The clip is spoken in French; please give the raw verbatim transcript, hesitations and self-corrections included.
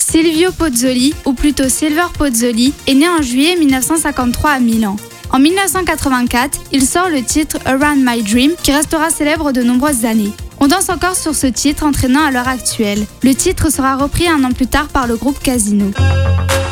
Silvio Pozzoli, ou plutôt Silver Pozzoli, est né en juillet mille neuf cent cinquante-trois à Milan. En mille neuf cent quatre-vingt-quatre, il sort le titre Around My Dream, qui restera célèbre de nombreuses années. On danse encore sur ce titre entraînant à l'heure actuelle. Le titre sera repris un an plus tard par le groupe Casino.